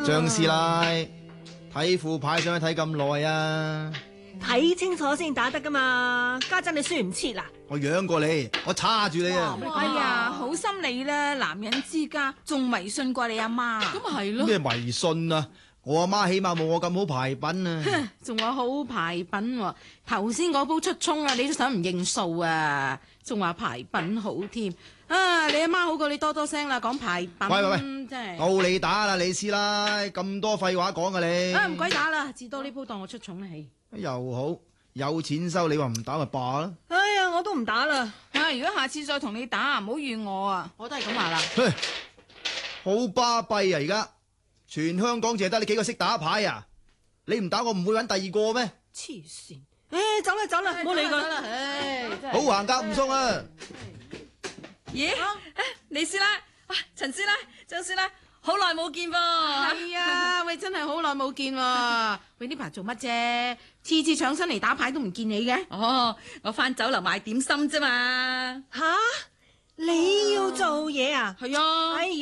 張師奶睇副牌想去睇咁耐啊？ 睇清楚先打得噶嘛，家陣你輸唔切啦。 我養過你，我叉住你啊！ 哎呀，好心你啦，男人之家仲迷信過你阿媽。 咁咪係咯。 咩迷信啊？我阿媽起碼冇我咁好牌品啊！ 仲話好牌品喎，頭先嗰鋪出沖啊，你都想唔認數啊？仲話牌品好添啊！你阿媽好過你多多聲啦，講牌品。 喂， 真係到你打啦，李師奶咁多廢話講啊你！ 啊唔鬼打啦，至多呢鋪當我出重啦，起又好有錢收，你話唔打咪罷啦。 哎呀，我都唔打啦。 如果下次再同你打，唔好怨我啊！ 我都係咁話啦。 好巴閉啊！而家全香港淨係得你幾個識打牌啊！你唔打我唔會揾第二個咩？ 黐線！走啦走啦，唔好理佢啦。 唉，真係好行夾唔鬆啊！ 咦？李師奶，陳師奶，張師奶，好耐冇見噃。 係啊，喂，真係好耐冇見喎。喂，呢排做乜啫？次次搶身嚟打牌都唔見你嘅。 哦，我返酒樓買點心啫嘛。 吓，你要做嘢啊？ 係啊。 哎